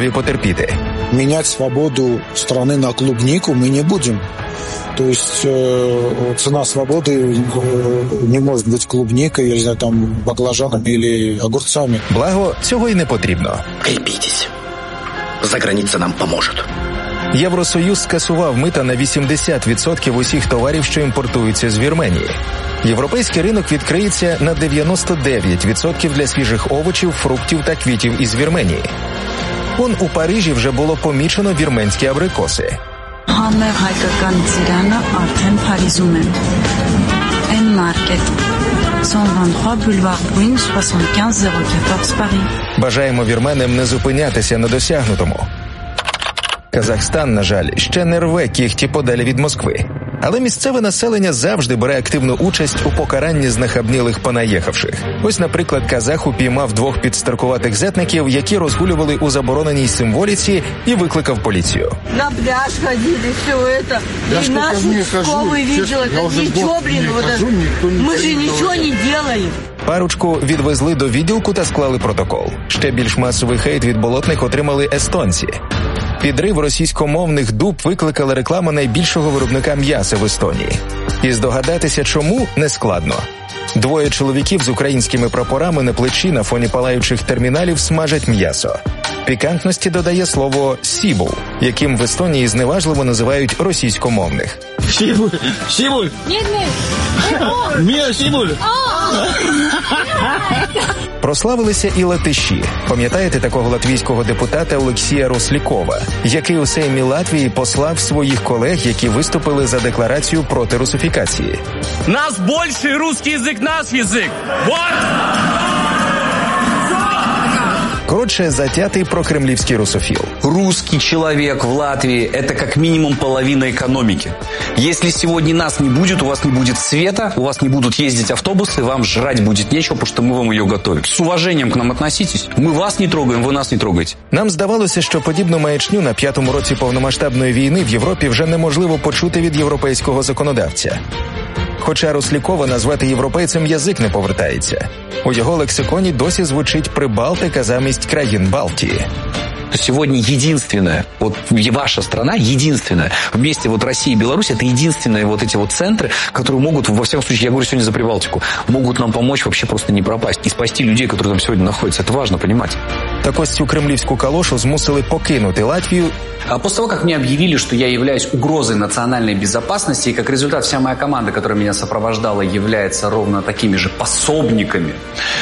готові потерпіти. Менять свободу страны на клубнику мы не будем. То есть цена свободы не может быть клубникой, я не знаю, там, баклажанами или огурцами. Благо, цього й не потрібно. Крепитесь. Заграница нам поможет. Євросоюз скасував мита на 80% усіх товарів, що імпортуються з Вірменії. Європейський ринок відкриється на 99% для свіжих овочів, фруктів та квітів із Вірменії. Он у Парижі вже було помічено вірменські абрикоси. Համեղ հայկական ծիրանը արդեն Փարիզում է։ N-Market 123 Boulevard Brune 75 014 Paris. Бажаємо вірменам не зупинятися на досягнутому. Казахстан, на жаль, ще не рве кігті подалі від Москви. Але місцеве населення завжди бере активну участь у покаранні знахабнілих понаїхавших. Ось, наприклад, казах упіймав 2 підстаркуватих зетників, які розгулювали у забороненій символіці, і викликав поліцію. На пляж ходили, все це. І нашу школу видела. Нічого, блін, ми ж нічого не робимо. Парочку відвезли до відділку та склали протокол. Ще більш масовий хейт від болотних отримали естонці. Підрив російськомовних дуб викликала реклама найбільшого виробника м'яса в Естонії. І здогадатися чому – нескладно. 2 чоловіків з українськими прапорами на плечі на фоні палаючих терміналів смажать м'ясо. Пікантності додає слово «сібул», яким в Естонії зневажливо називають російськомовних. Сібуль! Сібуль! Мія сібуль! Прославилися і латиші. Пам'ятаєте такого латвійського депутата Олексія Рослікова, який у Сеймі Латвії послав своїх колег, які виступили за декларацію проти русифікації? Нас більший русский язик, наш язик! Вот! Коротше, затятий прокремлівський русофіл. Русский человек в Латвии – это как минимум половина экономики. Если сегодня нас не будет, у вас не будет света, у вас не будут ездить автобусы, вам жрать будет нечего, потому что мы вам ее готовим. С уважением к нам относитесь. Мы вас не трогаем, вы нас не трогаете. Нам здавалося, що подібну маячню на 5-му році повномасштабної війни в Європі вже неможливо почути від європейського законодавця. Хоча Рослікова назвати європейцем язик не повертається. У його лексиконі досі звучить Прибалтика замість країн Балтії. Сегодня единственная, вот ваша страна единственная, вместе вот Россия и Беларусь, это единственные вот эти вот центры, которые могут, во всяком случае, я говорю сегодня за Прибалтику, могут нам помочь вообще просто не пропасть и спасти людей, которые там сегодня находятся. Это важно понимать. Так ось цю кремлівську калошу змусили покинути Латвію. После того, как мне объявили, что я являюсь угрозой национальной безопасности, и как результат вся моя команда, которая меня сопровождала, является ровно такими же пособниками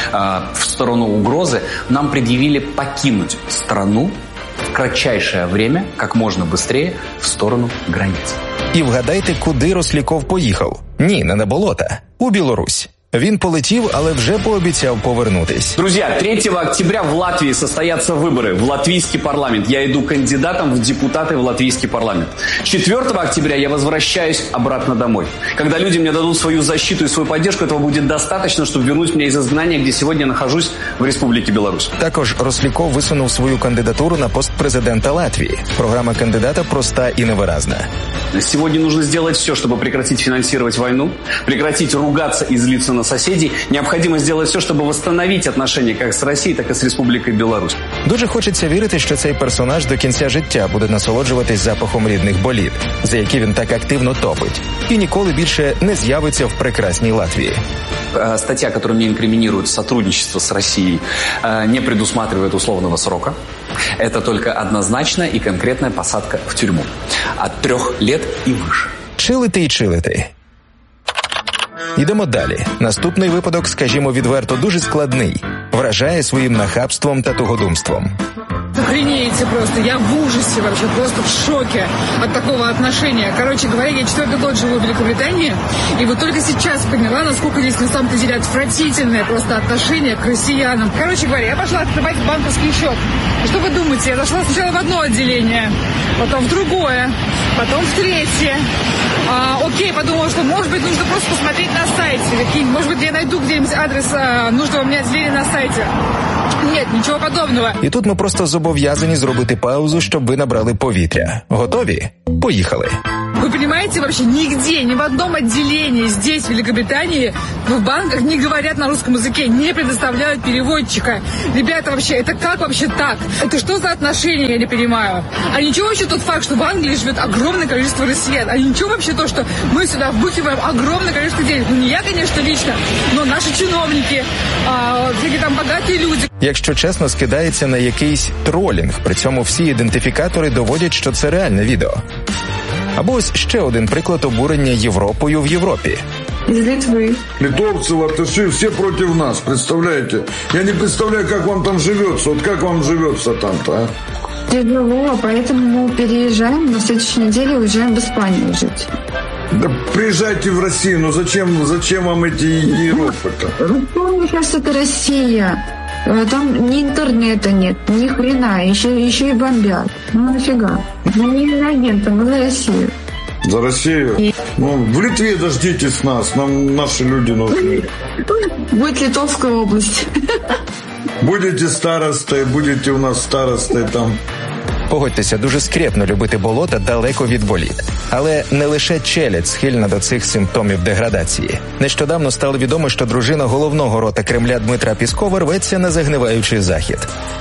в сторону угрозы, нам предъявили покинуть страну в кратчайшее время, как можно быстрее, в сторону границ. І вгадайте, куди Росліков поїхав? Ні, не на болота. У Білорусь. Він полетів, але вже пообіцяв повернутись. Друзья, 3 октября в Латвии состоятся выборы в латвийский парламент. Я иду кандидатом в депутаты в латвийский парламент. 4 октября я возвращаюсь обратно домой. Когда люди мне дадут свою защиту и свою поддержку, этого будет достаточно, чтобы вернуть меня из изгнания, где сегодня нахожусь, в Республике Беларусь. Також Росліков висунув свою кандидатуру на пост президента Латвії. Програма кандидата проста і невиразна. Сегодня нужно сделать все, чтобы прекратить финансировать войну, прекратить ругаться и злиться на соседей. Необходимо сделать все, чтобы восстановить отношения как с Россией, так и с Республикой Беларусь. Дуже хочеться вірити, що цей персонаж до кінця життя буде насолоджуватись запахом рідних боліт, за які він так активно топить, і ніколи більше не з'явиться в прекрасній Латвії. Статья, которая мне инкриминирует сотрудничество с Россией, не предусматривает условного срока. Это только однозначная и конкретная посадка в тюрьму. От 3 лет и выше. Чилити і чилити. Йдемо далі. Наступний випадок, скажімо відверто, дуже складний. Вражає своїм нахабством та тугодумством. Охренеете просто, я в ужасе вообще, просто в шоке от такого отношения. Короче говоря, я 4-й год живу в Великобритании, и вот только сейчас поняла, насколько здесь на самом-то деле отвратительное просто отношение к россиянам. Короче говоря, я пошла открывать банковский счет. И что вы думаете, я зашла сначала в одно отделение, потом в другое, потом в третье. Окей, подумала, что, может быть, нужно просто посмотреть на сайте. Может быть, я найду где-нибудь адрес нужного мне отделения на сайте. Нет, нічого подобного. І тут ми просто зобов'язані зробити паузу, щоб ви набрали повітря. Готові? Поїхали. Вы понимаете, вообще нигде, ни в одном отделении здесь, в Великобритании, в банках не говорят на русском языке, не предоставляют переводчика. Ребята, вообще, это как вообще так? Это что за отношения, я не понимаю? А ничего вообще тот факт, что в Англии живет огромное количество россиян? А ничего вообще то, что мы сюда вбухиваем огромное количество денег? Ну, не я, конечно, лично, но наши чиновники, всякие там богатые люди. Якщо чесно, скидається на якийсь тролінг, при цьому всі ідентифікатори доводять, що це реальне відео. Або ось ще один приклад обурення Європою в Європі. Из Литвы. Литовцы, латыши, все против нас, представляете? Я не представляю, как вам там живется. Вот как вам живется там-то, а? Тяжело, поэтому мы переезжаем, на следующей неделе уезжаем в Испанию жить. Да приезжайте в Россию, но зачем вам эти Европы-то? Мне кажется, это Россия. Там ни интернета нет, ни хрена, еще и бомбят. Ну нафига? Мы не агенты, мы за Россию. За Россию? Ну, в Литве дождитесь нас, нам наши люди нужны. Будет Литовская область. Будете старостой, будете у нас старостой там. Погодьтеся, дуже скрєпно любити болота далеко від боліт. Але не лише челядь схильна до цих симптомів деградації. Нещодавно стало відомо, що дружина головного рота Кремля Дмитра Пескова рветься на загнивающий Захід.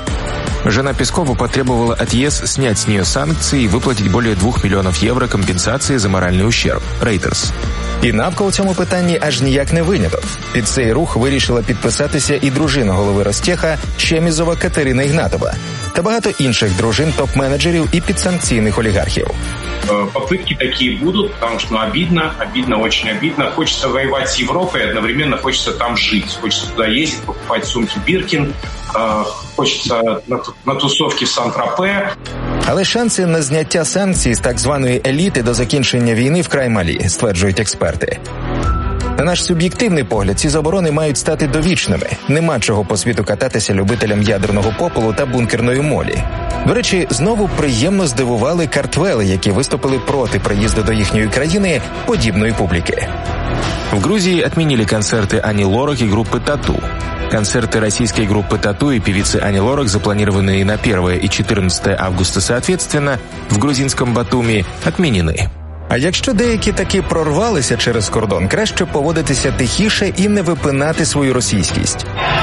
Жена Пескова потребовала от ЕС снять с нее санкции и выплатить более 2 миллионов евро компенсации за моральный ущерб. Reuters. І Навка у цьому питанні аж ніяк не виняток. Під цей рух вирішила підписатися і дружина голови Ростеха Щемізова Катерина Ігнатова та багато інших дружин топ-менеджерів і підсанкційних олігархів. Попытки такие будут, потому что обидно, очень обидно. Хочется воевать с Европой, одновременно хочется там жить. Хочется туда ездить, покупать сумки Биркин, хочется на тусовки в Сан-Тропе. Але шанси на зняття санкцій з так званої еліти до закінчення війни вкрай малі, стверджують експерти. На наш суб'єктивний погляд, ці заборони мають стати довічними. Нема чого по світу кататися любителям ядерного попелу та бункерної молі. До речі, знову приємно здивували картвели, які виступили проти приїзду до їхньої країни подібної публіки. В Грузии отменили концерты Ани Лорак и группы «Тату». Концерты российской группы «Тату» и певицы Ани Лорак, запланированные на 1 и 14 августа соответственно, в грузинском Батумі, отменены. А якщо деякі таки прорвалися через кордон, краще поводитися тихіше і не випинати свою російськість.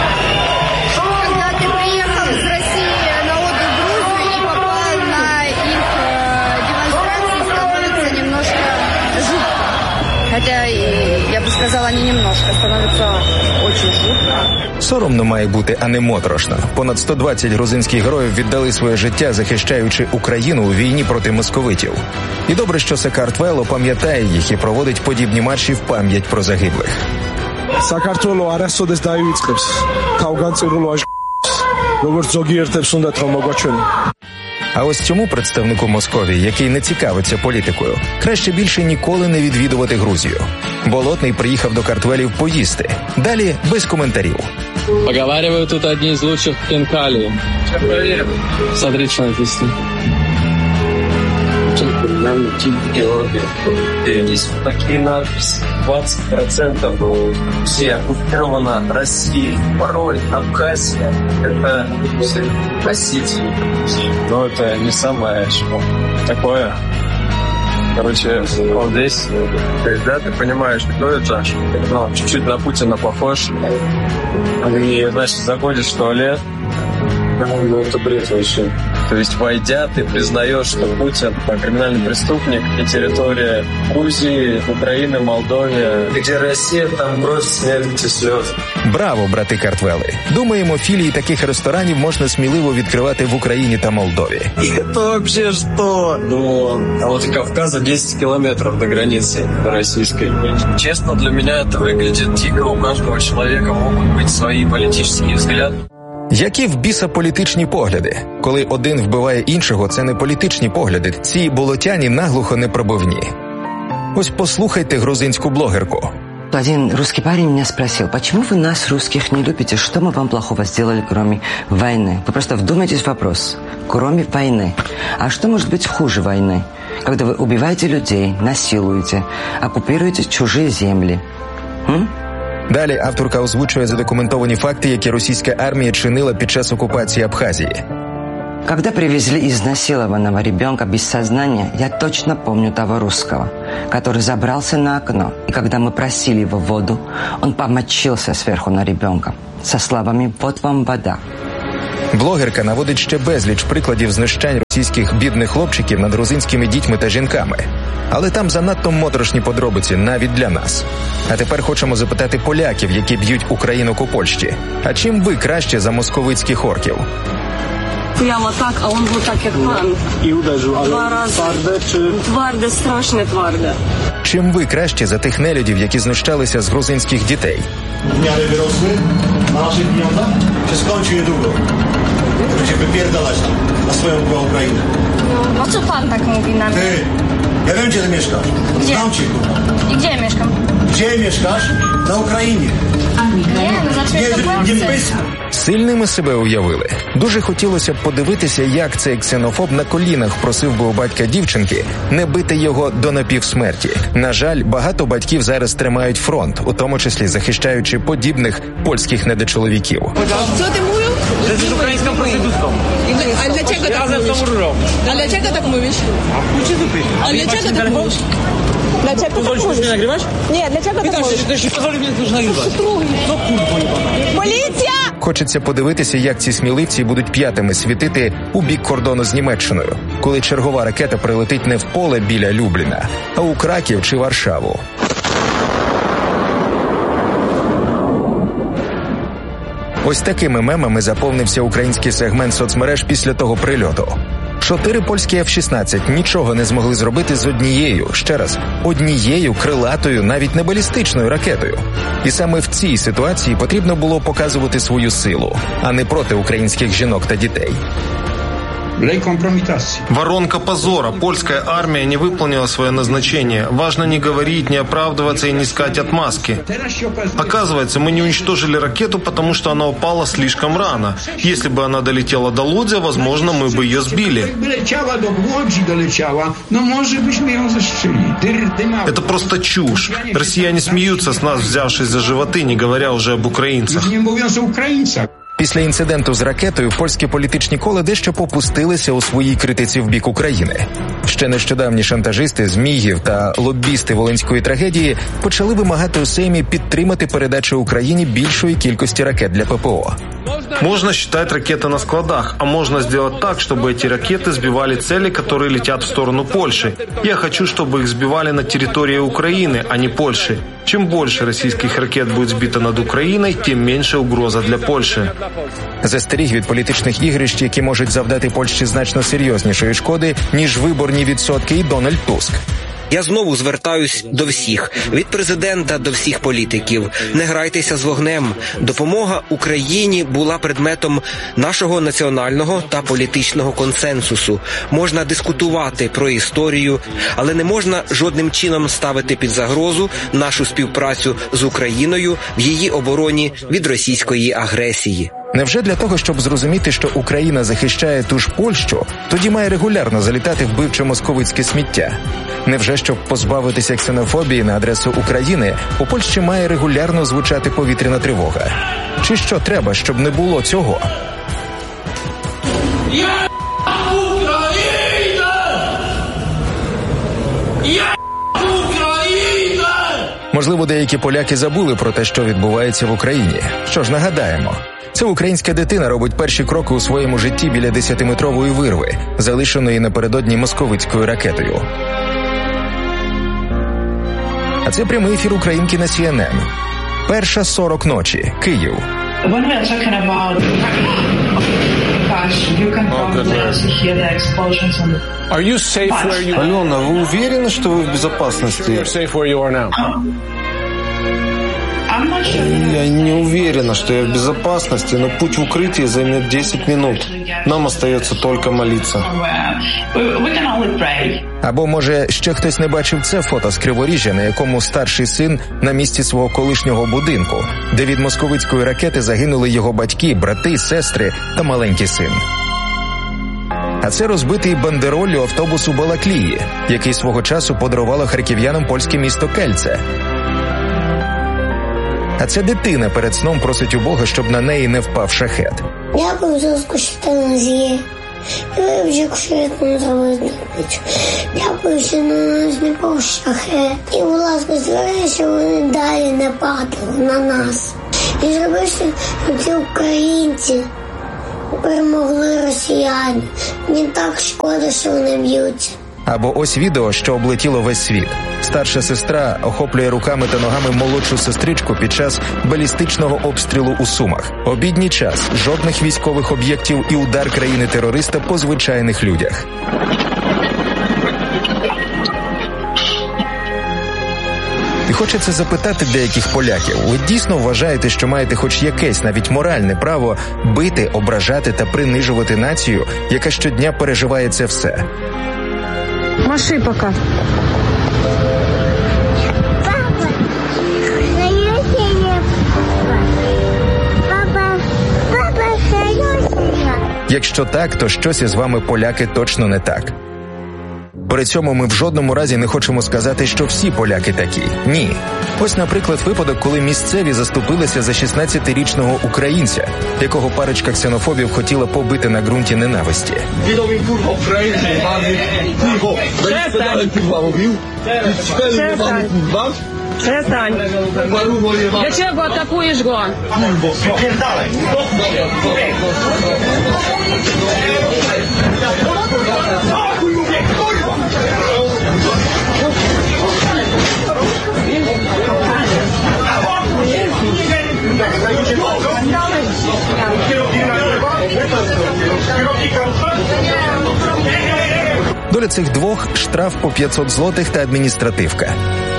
Когда ты приехал из России на отдых в Грузию и попал на их демонстрации, становится немножко жутко. Хотя, я бы сказала, не немножко, становится очень жутко. Соромно має бути, а не моторошно. Понад 120 грузинських героїв віддали своє життя, захищаючи Україну у війні проти московитів. І добре, що Сакартвело пам'ятає їх і проводить подібні марші в пам'ять про загиблих. Საქართველო არასოდეს დაივიწყებს თავგანწირულო აშ***ს, როგორც ზოგიერთებს უნდათ რომ მოგვაჩვენო. А ось цьому представнику Московії, який не цікавиться політикою, краще більше ніколи не відвідувати Грузію. Болотний приїхав до картвелів поїсти. Далі без коментарів. Поговаривают, тут одни из лучших хинкали. Смотри, что написано. Здесь такие надписи. 20% все оккупировано Россией. Пароль, Абхазия. Это носители. Но это не самое что такое. Короче, вот здесь, да, ты понимаешь, кто это? Ну, чуть-чуть на Путина похож. И, значит, заходишь в туалет. Ну, это бред вообще. То есть, войдя, ты признаешь, что Путин криминальный преступник, и территория Грузии, Украины, Молдовы. Где Россия, там кровь, смерть и слез. Браво, брати картвели! Думаємо, філії таких ресторанів можна сміливо відкривати в Україні та Молдові. И это вообще что? Ну, а вот Кавказа 10 километров до границы российской. Честно, для меня это выглядит дико. У каждого человека могут быть свои политические взгляды. Які в біса політичні погляди? Коли один вбиває іншого, це не політичні погляди. Ці болотяні наглухо непробивні. Ось послухайте грузинську блогерку. Один русский парень меня спросил, почему вы нас, русских, не любите? Что мы вам плохого сделали, кроме войны? Вы просто вдумайтесь в вопрос. Кроме войны. А что может быть хуже войны? Когда вы убиваете людей, насилуете, оккупируете чужие земли. Далі авторка озвучує задокументовані факти, які російська армія чинила під час окупації Абхазії. Когда привезли изнасилованного ребенка без сознания, я точно помню того русского, который забрался на окно, и когда мы просили его в воду, он помочился сверху на ребенка со словами «Вот вам вода». Блогерка наводить ще безліч прикладів знущань російських бідних хлопчиків над грузинськими дітьми та жінками. Але там занадто моторошні подробиці навіть для нас. А тепер хочемо запитати поляків, які б'ють українок у Польщі. А чим ви краще за московицьких орків? Я вот так, а он вот так, як пан. І ударив, але 2 рази. Тверде чи... Тверде, страшне тверде. Чим ви краще за тих нелюдів, які знущалися з грузинських дітей? Miary wyrosły na naszych pieniądzach, czy skończy niedługo? Żeby się wypierdalać na swoją Ukrainę. No co pan tak mówi na mnie? Ty, ja wiem, gdzie ty mieszkasz. Gdzie? Znam cię, kurwa. I gdzie ja mieszkam? Gdzie mieszkasz? Na Ukrainie. Nie, no znaczy to Polsce. Сильними себе уявили. Дуже хотілося б подивитися, як цей ксенофоб на колінах просив би у батька дівчинки не бити його до напівсмерті. На жаль, багато батьків зараз тримають фронт, у тому числі захищаючи подібних польських недочоловіків. Co ty mówił? Że jest ukraińską prostytutką. A dlaczego tak mówisz? A dlaczego tak mówisz? A dlaczego tak mówisz? Dlaczego tak Pozwolisz mnie nagrywać? Nie, dlaczego tak mówisz? Ktoś pozwoli mnie też nagrywać. No kurwa, jebana. Policja! Хочеться подивитися, як ці сміливці будуть п'ятами світити у бік кордону з Німеччиною, коли чергова ракета прилетить не в поле біля Любліна, а у Краків чи Варшаву. Ось такими мемами заповнився український сегмент соцмереж після того прильоту. 4 польські F-16 нічого не змогли зробити з однією, ще раз, однією крилатою, навіть не балістичною ракетою. І саме в цій ситуації потрібно було показувати свою силу, а не проти українських жінок та дітей. Воронка позора. Польская армия не выполнила свое назначение. Важно не говорить, не оправдываться и не искать отмазки. Оказывается, мы не уничтожили ракету, потому что она упала слишком рано. Если бы она долетела до Лодзя, возможно, мы бы ее сбили. Это просто чушь. Россияне смеются с нас, взявшись за животы, не говоря уже об украинцах. Після інциденту з ракетою польські політичні кола дещо попустилися у своїй критиці в бік України. Ще нещодавні шантажисти, змігів та лоббісти волинської трагедії почали вимагати у Сеймі підтримати передачу Україні більшої кількості ракет для ППО. Можно считать ракеты на складах, а можно сделать так, чтобы эти ракеты сбивали цели, которые летят в сторону Польши. Я хочу, чтобы их сбивали на территории Украины, а не Польши. Чем больше российских ракет будет сбито над Украиной, тем меньше угроза для Польши. Застеріг від політичних ігрищ, які можуть завдати Польщі значно серйознішої шкоди, ніж виборні відсотки, і Дональд Туск. Я знову звертаюсь до всіх, від президента до всіх політиків. Не грайтеся з вогнем. Допомога Україні була предметом нашого національного та політичного консенсусу. Можна дискутувати про історію, але не можна жодним чином ставити під загрозу нашу співпрацю з Україною в її обороні від російської агресії. Невже для того, щоб зрозуміти, що Україна захищає ту ж Польщу, тоді має регулярно залітати вбивче московицьке сміття? Невже, щоб позбавитися ксенофобії на адресу України, у Польщі має регулярно звучати повітряна тривога? Чи що треба, щоб не було цього? Я Україна! Я Україна! Можливо, деякі поляки забули про те, що відбувається в Україні. Що ж, нагадаємо. Це українська дитина робить перші кроки у своєму житті біля 10-метрової вирви, залишеної напередодні московицькою ракетою. А це прямий ефір українки на CNN. 1:40 ночі. Київ. Алена, вы уверены, что вы в безопасности? Я не уверена, что я в безопасности, но путь в укрытие займет 10 минут. Нам остается только молиться. Або, може, ще хтось не бачив це фото з Криворіжжя, на якому старший син на місці свого колишнього будинку, де від московицької ракети загинули його батьки, брати, сестри та маленький син. А це розбитий бандероллю автобус у Балаклії, який свого часу подарувало харків'янам польське місто Кельце. А це дитина перед сном просить у Бога, щоб на неї не впав шахет. Дякую за скучительну. і вивчив, що як нам зробити. Дякую, що на нас не був шахет. І, будь ласка, створи, що вони далі не падали на нас. І зроби, щоб ці українці перемогли росіян. Мені так шкода, що вони б'ються. Або ось відео, що облетіло весь світ. Старша сестра охоплює руками та ногами молодшу сестричку під час балістичного обстрілу у Сумах. Обідній час, жодних військових об'єктів і удар країни-терориста по звичайних людях. І хочеться запитати деяких поляків, ви дійсно вважаєте, що маєте хоч якесь, навіть моральне право бити, ображати та принижувати націю, яка щодня переживає це все? Маши пока. Якщо так, то щось із вами, поляки, точно не так. При цьому ми в жодному разі не хочемо сказати, що всі поляки такі. Ні. Ось, наприклад, випадок, коли місцеві заступилися за 16-річного українця, якого парочка ксенофобів хотіла побити на ґрунті ненависті. Przestań. Dlaczego atakujesz go? Доля цих двох – штраф по 500 злотих та адміністративка.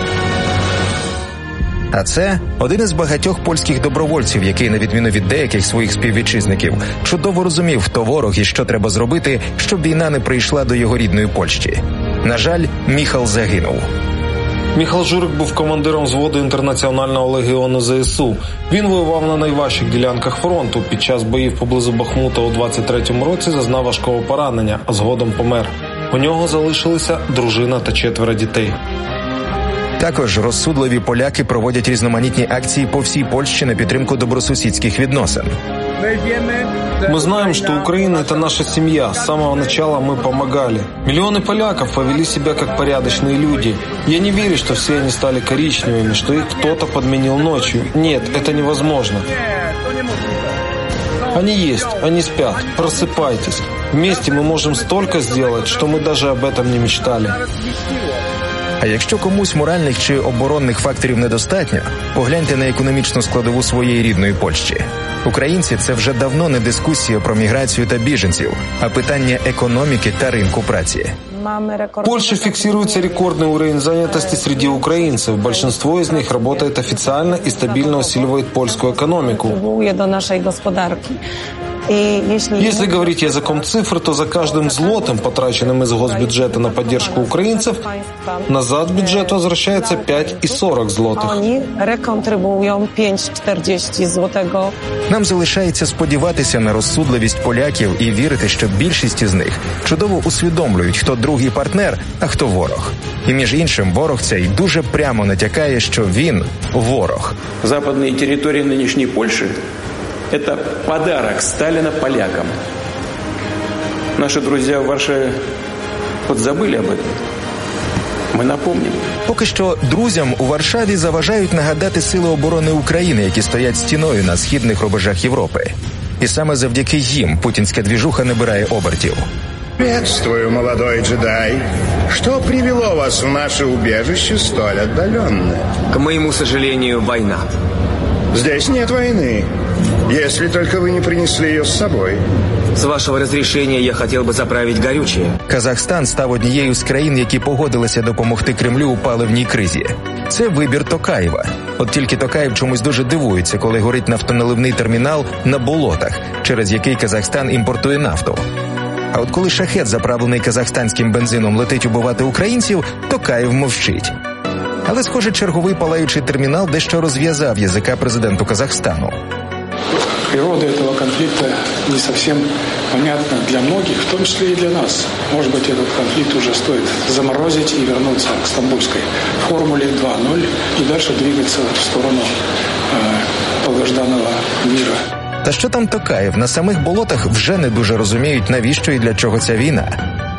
А це один із багатьох польських добровольців, який, на відміну від деяких своїх співвітчизників, чудово розумів, хто ворог і що треба зробити, щоб війна не прийшла до його рідної Польщі. На жаль, Міхал загинув. Міхал Журик був командиром взводу Інтернаціонального легіону ЗСУ. Він воював на найважчих ділянках фронту. Під час боїв поблизу Бахмута у 23-му році зазнав важкого поранення, а згодом помер. У нього залишилися дружина та 4 дітей. Також розсудливі поляки проводять різноманітні акції по всій Польщі на підтримку добросусідських відносин. Мы знаем, что Украина – это наша семья. С самого начала мы помогали. Миллионы поляков повели себя как порядочные люди. Я не верю, что все они стали коричневыми, что их кто-то подменил ночью. Нет, это невозможно. Они есть, они спят. Просыпайтесь. Вместе мы можем столько сделать, что мы даже об этом не мечтали. А якщо комусь моральних чи оборонних факторів недостатньо, погляньте на економічну складову своєї рідної Польщі. Українці – це вже давно не дискусія про міграцію та біженців, а питання економіки та ринку праці. В Польше фиксируется рекордный уровень занятости среди украинцев. Большинство из них работает официально и стабильно усиливает польскую экономику. До нашей господарки. Если говорить языком цифр, то за каждым злотым, потраченным из госбюджета на поддержку украинцев, назад в бюджет возвращается 5,40 злотых. Они реконтрибуją 5,40 złotego. Нам залишається сподіватися на розсудливість поляків і вірити, що більшість із них чудово усвідомлюють, хто другий партнер, а хто ворог. І між іншим, ворог цей дуже прямо натякає, що він – ворог. Западные территории нынешней Польши – это подарок Сталина полякам. Наши друзья в Варшаве подзабыли об этом. Ми напомнимо. Поки що друзям у Варшаві заважають нагадати Сили оборони України, які стоять стіною на східних рубежах Європи. І саме завдяки їм путінська двіжуха набирає обертів. Приветствую, молодой джедай. Что привело вас в наше убежище столь отдаленное? К моему сожалению, война. Здесь нет войны, если только вы не принесли ее с собой. С вашего разрешения я хотел бы заправить горючее. Казахстан став однією з країн, які погодилися допомогти Кремлю у паливній кризі. Це вибір Токаєва. От тільки Токаєв чомусь дуже дивується, коли горить нафтоналивний термінал на болотах, через який Казахстан імпортує нафту. А от коли шахет, заправлений казахстанським бензином, летить убивати українців, Токаєв мовчить. Але, схоже, черговий палаючий термінал дещо розв'язав язика президенту Казахстану. Природа этого конфликта не совсем понятна для многих, в том числе и для нас. Может быть, этот конфликт уже стоит заморозить и вернуться к стамбульской формуле 2.0 и дальше двигаться в сторону долгожданного мира. Та що там Токаєв, на самих болотах вже не дуже розуміють, навіщо і для чого ця війна.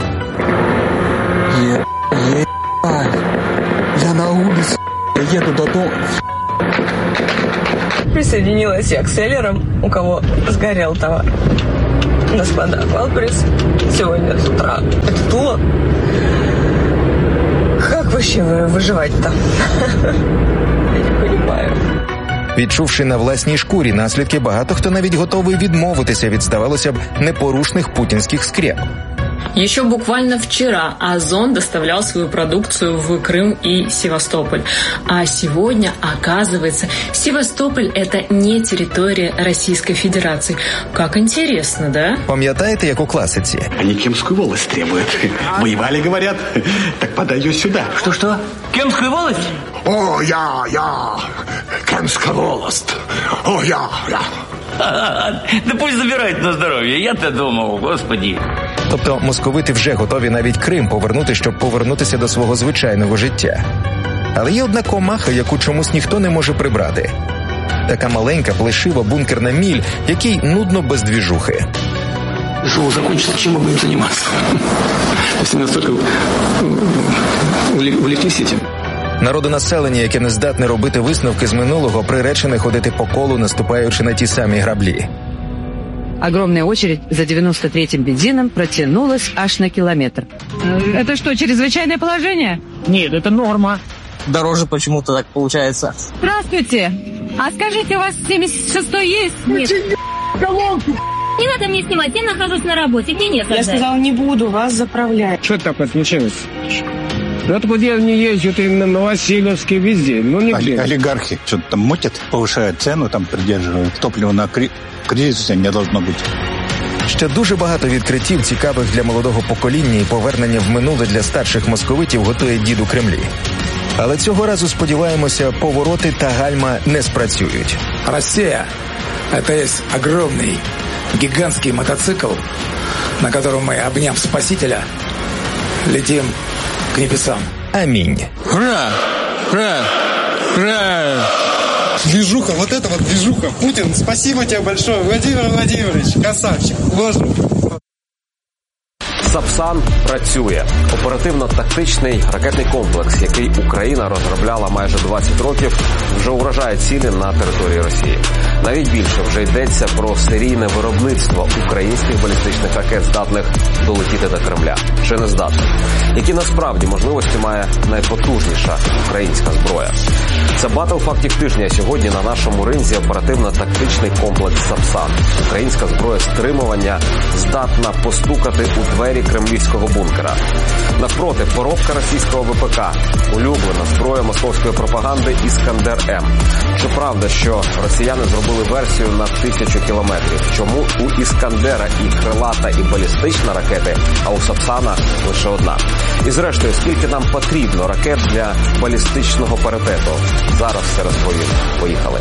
Я на улице, я еду додому. Присоединилась я к селлерам, у кого сгорел товар. Господа, Валберес сегодня с утра. Это Тула. Как вообще выживать-то? Я не понимаю. Відчувши на власній шкурі наслідки, багато хто навіть готовий відмовитися від, здавалося б, непорушних путінських скреп. Еще буквально вчера Озон доставлял свою продукцию в Крым и Севастополь. А сегодня, оказывается, Севастополь – это не территория Российской Федерации. Как интересно, да? Пам'ятаєте, як у класиці? Они Кемскую волость требуют. Воевали, говорят. Так подай ее сюда. Что? Кемскую волость? О, я. Кемская волость. О, я. Да пусть забирают на здоровье. Я-то думал, господи. Тобто московити вже готові навіть Крим повернути, щоб повернутися до свого звичайного життя. Але є одна комаха, яку чомусь ніхто не може прибрати. Така маленька, плешива бункерна міль, якій нудно без двіжухи. Шоу закончится, чем мы будем заниматься? Все настолько увлеклись этим. Народонаселення, яке не здатне робити висновки з минулого, приречене ходити по колу, наступаючи на ті самі граблі. Огромная очередь за 93-м бензином протянулась аж на километр. Это что, чрезвычайное положение? Нет, это норма. Дороже почему-то так получается. Здравствуйте. А скажите, у вас 76-й есть? Нет. Колонку! Не надо мне снимать, я нахожусь на работе, где нет. Я сказала, не буду вас заправлять. Что такое случилось? Вот куда я не езжу, именно на Васильевске, везде, но нигде. Олигархи что-то там мутят, повышают цену, там придерживают. Топливо на кризисе не должно быть. Ще дуже багато відкриттів, цікавих для молодого покоління, і повернення в минуле для старших московитів готує дід у Кремлі. Але цього разу, сподіваємося, повороти та гальма не спрацюють. Россия – это есть огромный, гигантский мотоцикл, на котором мы, обняв Спасителя, летим к небесам. Аминь. Ура! Ура! Ура! Движуха, вот это вот движуха. Путин, спасибо тебе большое. Владимир Владимирович, красавчик. Ложу. Сапсан працює. Оперативно-тактичний ракетний комплекс, який Україна розробляла майже 20 років, вже уражає цілі на території Росії. Навіть більше вже йдеться про серійне виробництво українських балістичних ракет, здатних долетіти до Кремля. Чи не здатних? Які насправді можливості має найпотужніша українська зброя? Це батл фактів тижня сьогодні на нашому ринзі оперативно-тактичний комплекс Сапсан. Українська зброя стримування здатна постукати у двері кремлівського бункера. Навпроти, поробка російського ВПК, улюблена зброя московської пропаганди «Іскандер-М». Щоправда, що росіяни зробили версію на 1000 кілометрів. Чому у «Іскандера» і крилата, і балістична ракети, а у Сапсана лише одна? І зрештою, скільки нам потрібно ракет для балістичного паритету? Зараз все розповім. Поїхали.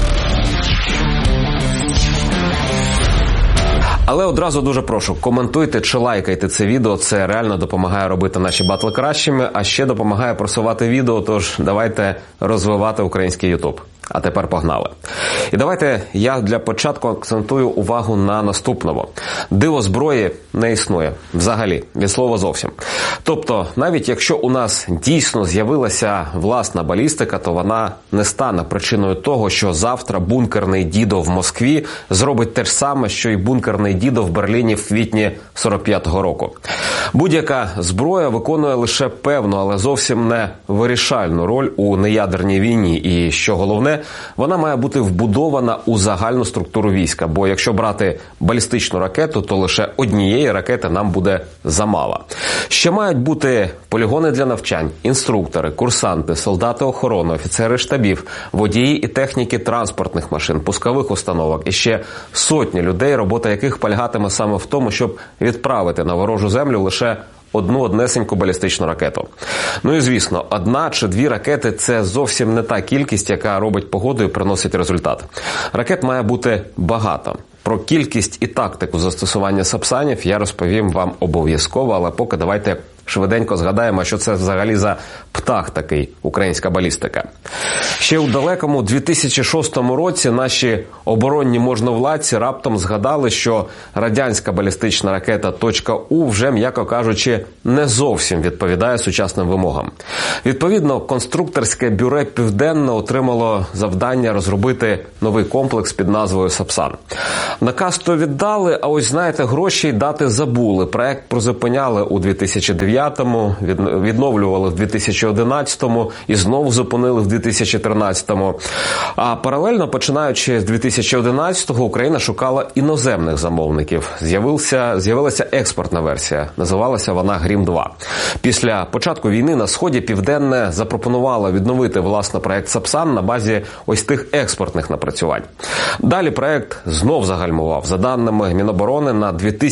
Але одразу дуже прошу, коментуйте чи лайкайте це відео, це реально допомагає робити наші батли кращими, а ще допомагає просувати відео, тож давайте розвивати український YouTube. А тепер погнали. І давайте я для початку акцентую увагу на наступному. Диво зброї не існує. Взагалі. Від слова зовсім. Тобто, навіть якщо у нас дійсно з'явилася власна балістика, то вона не стане причиною того, що завтра бункерний дідо в Москві зробить те ж саме, що й бункерний дідо в Берліні в квітні 45-го року. Будь-яка зброя виконує лише певну, але зовсім не вирішальну роль у неядерній війні. І, що головне, вона має бути вбудована у загальну структуру війська, бо якщо брати балістичну ракету, то лише однієї ракети нам буде замало. Ще мають бути полігони для навчань, інструктори, курсанти, солдати охорони, офіцери штабів, водії і техніки транспортних машин, пускових установок і ще сотні людей, робота яких полягатиме саме в тому, щоб відправити на ворожу землю лише однесеньку балістичну ракету. Ну і звісно, 1 чи 2 ракети – це зовсім не та кількість, яка робить погоду і приносить результат. Ракет має бути багато. Про кількість і тактику застосування сапсанів я розповім вам обов'язково, але поки давайте швиденько згадаємо, що це взагалі за птах такий, українська балістика. Ще у далекому 2006 році наші оборонні можновладці раптом згадали, що радянська балістична ракета «У» вже, м'яко кажучи, не зовсім відповідає сучасним вимогам. Відповідно, конструкторське бюро «Південне» отримало завдання розробити новий комплекс під назвою «Сапсан». Наказ то віддали, а ось, знаєте, гроші й дати забули. Проект призупиняли у 2009-му, відновлювали в 2011-му і знову зупинили в 2013-му. А паралельно, починаючи з 2011-го, Україна шукала іноземних замовників. З'явилася експортна версія. Називалася вона «Грім-2». Після початку війни на Сході Південне запропонувало відновити, власне, проект «Сапсан» на базі ось тих експортних напрацювань. Далі проект знов загальмував. За даними Міноборони, на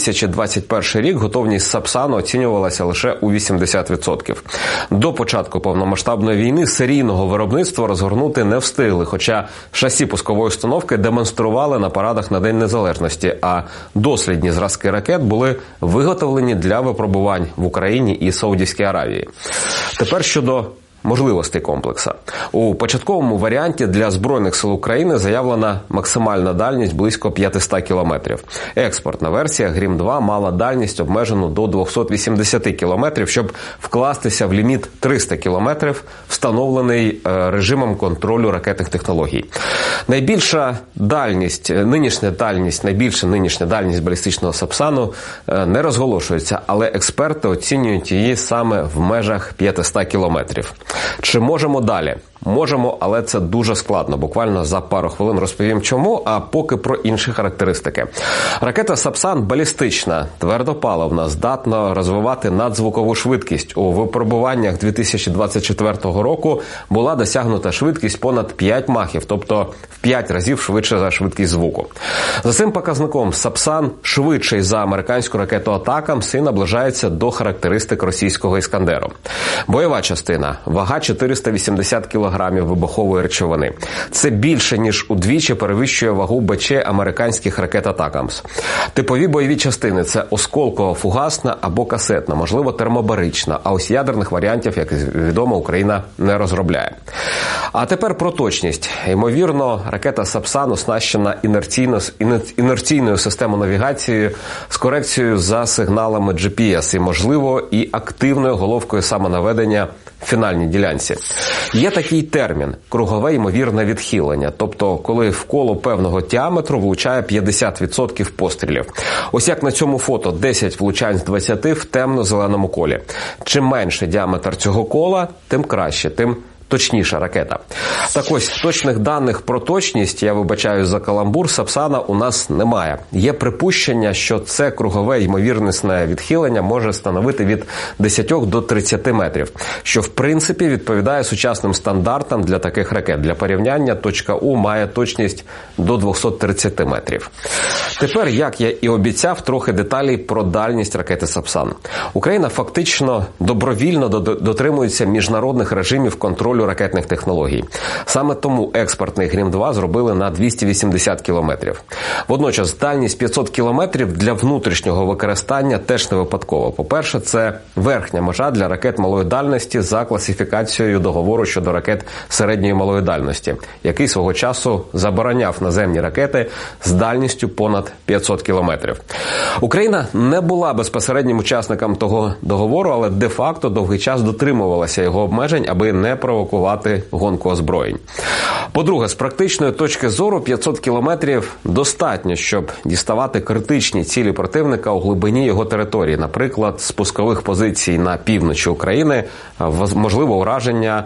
2021 рік готовність «Сапсану» оцінювалася лише у 80%. До початку повномасштабної війни серійного виробництва розгорнути не встигли, хоча шасі пускової установки демонстрували на парадах на День Незалежності, а дослідні зразки ракет були виготовлені для випробувань в Україні і Саудівській Аравії. Тепер щодо можливостей комплекса. У початковому варіанті для Збройних сил України заявлена максимальна дальність близько 500 кілометрів. Експортна версія «Грім-2» мала дальність обмежену до 280 кілометрів, щоб вкластися в ліміт 300 кілометрів, встановлений режимом контролю ракетних технологій. Найбільша нинішня дальність балістичного «Сапсану» не розголошується, але експерти оцінюють її саме в межах 500 кілометрів. Чи можемо далі? Можемо, але це дуже складно. Буквально за пару хвилин розповім чому, а поки про інші характеристики. Ракета «Сапсан» балістична, твердопаливна, здатна розвивати надзвукову швидкість. У випробуваннях 2024 року була досягнута швидкість понад 5 махів, тобто в 5 разів швидше за швидкість звуку. За цим показником «Сапсан» швидший за американську ракету «Атакамс» і наближається до характеристик російського «Іскандеру». Бойова частина. Вага 480 кг вибухової речовини. Це більше, ніж удвічі перевищує вагу БЧ американських ракет «Атакамс». Типові бойові частини – це осколково-фугасна або касетна, можливо, термобарична, а ось ядерних варіантів, як відомо, Україна не розробляє. А тепер про точність. Ймовірно, ракета «Сапсан» оснащена інерційною системою навігації з корекцією за сигналами GPS і, можливо, і активною головкою самонаведення в фінальній ділянці. Є такий термін – кругове ймовірне відхилення, тобто коли в коло певного діаметру влучає 50% пострілів. Ось як на цьому фото 10 влучань з 20 в темно-зеленому колі. Чим менше діаметр цього кола, тим краще, тим точніша ракета. Так ось, точних даних про точність, я вибачаю за каламбур, «Сапсана» у нас немає. Є припущення, що це кругове ймовірне відхилення може становити від 10 до 30 метрів, що в принципі відповідає сучасним стандартам для таких ракет. Для порівняння «У» має точність до 230 метрів. Тепер, як я і обіцяв, трохи деталей про дальність ракети «Сапсан». Україна фактично добровільно дотримується міжнародних режимів контролю ракетних технологій. Саме тому експортний «Грім-2» зробили на 280 кілометрів. Водночас дальність 500 кілометрів для внутрішнього використання теж не випадково. По-перше, це верхня межа для ракет малої дальності за класифікацією договору щодо ракет середньої малої дальності, який свого часу забороняв наземні ракети з дальністю понад 500 кілометрів. Україна не була безпосереднім учасником того договору, але де-факто довгий час дотримувалася його обмежень, аби не провокувати гонку озброєнь. По-друге, з практичної точки зору 500 кілометрів достатньо, щоб діставати критичні цілі противника у глибині його території, наприклад, з пускових позицій на півночі України, можливо ураження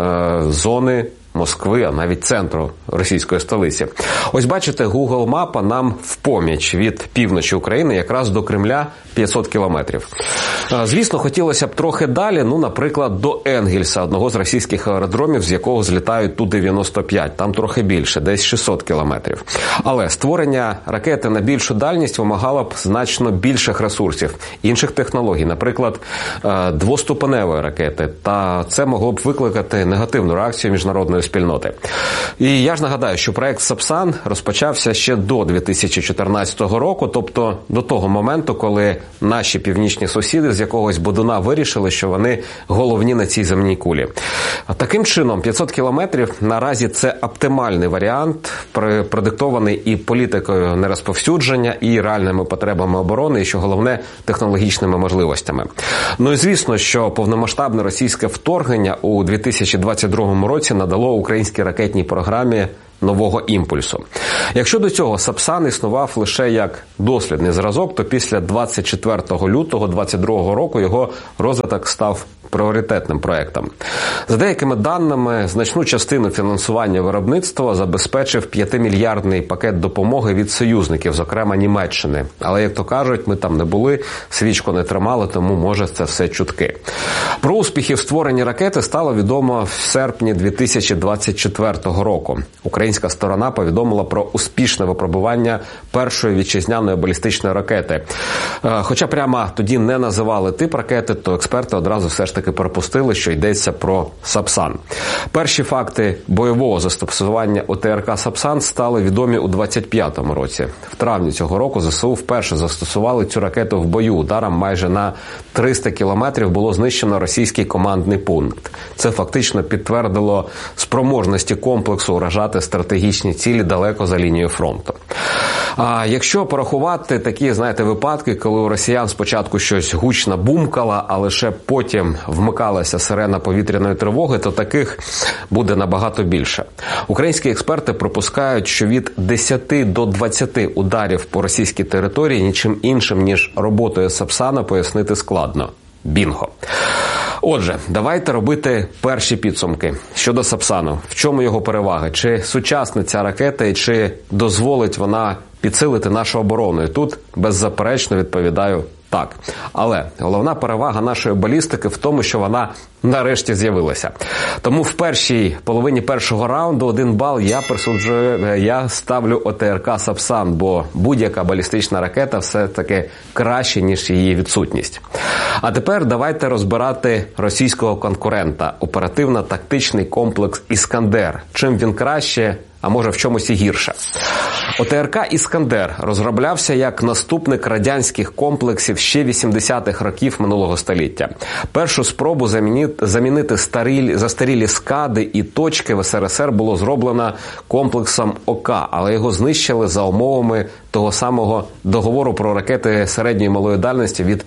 зони Москви, а навіть центру російської столиці. Ось бачите, Google мапа нам в поміч від півночі України, якраз до Кремля 500 кілометрів. Звісно, хотілося б трохи далі, наприклад, до Енгельса, одного з російських аеродромів, з якого злітають Ту-95. Там трохи більше, десь 600 кілометрів. Але створення ракети на більшу дальність вимагало б значно більших ресурсів, інших технологій, наприклад, двоступеневої ракети. Та це могло б викликати негативну реакцію міжнародної міжнародної спільноти. І я ж нагадаю, що проект «Сапсан» розпочався ще до 2014 року, тобто до того моменту, коли наші північні сусіди з якогось бодуна вирішили, що вони головні на цій земній кулі. Таким чином, 500 кілометрів наразі це оптимальний варіант, продиктований і політикою нерозповсюдження, і реальними потребами оборони, і, що головне, технологічними можливостями. Ну і звісно, що повномасштабне російське вторгнення у 2022 році надало українській ракетній програмі нового імпульсу. Якщо до цього «Сапсан» існував лише як дослідний зразок, то після 24 лютого 2022 року його розвиток став пріоритетним проектом. За деякими даними, значну частину фінансування виробництва забезпечив 5-мільярдний пакет допомоги від союзників, зокрема Німеччини. Але, як то кажуть, ми там не були, свічку не тримали, тому, може, це все чутки. Про успіхи в створенні ракети стало відомо в серпні 2024 року. Українська сторона повідомила про успішне випробування першої вітчизняної балістичної ракети. Хоча прямо тоді не називали тип ракети, то експерти одразу все ж таки припустили, що йдеться про «Сапсан». Перші факти бойового застосування ОТРК «Сапсан» стали відомі у 25-му році. В травні цього року ЗСУ вперше застосували цю ракету в бою. Ударом майже на 300 кілометрів було знищено російський командний пункт. Це фактично підтвердило спроможності комплексу уражати стратегічні цілі далеко за лінією фронту. А якщо порахувати такі, випадки, коли у росіян спочатку щось гучно бумкало, а лише потім вмикалася сирена повітряної тривоги, то таких буде набагато більше. Українські експерти припускають, що від 10 до 20 ударів по російській території нічим іншим, ніж роботою «Сапсана» пояснити складно. Бінго! Отже, давайте робити перші підсумки щодо «Сапсану». В чому його переваги? Чи сучасна ця ракета і чи дозволить вона підсилити нашу оборону? І тут беззаперечно відповідаю так. Але головна перевага нашої балістики в тому, що вона нарешті з'явилася. Тому в першій половині першого раунду 1 бал я ставлю ОТРК «Сапсан», бо будь-яка балістична ракета все-таки краще, ніж її відсутність. А тепер давайте розбирати російського конкурента – оперативно-тактичний комплекс «Іскандер». Чим він краще, а може в чомусь і гірше. ОТРК «Іскандер» розроблявся як наступник радянських комплексів ще 80-х років минулого століття. Першу спробу замінити застарілі скади і точки в СРСР було зроблено комплексом ОК, але його знищили за умовами того самого договору про ракети середньої і малої дальності від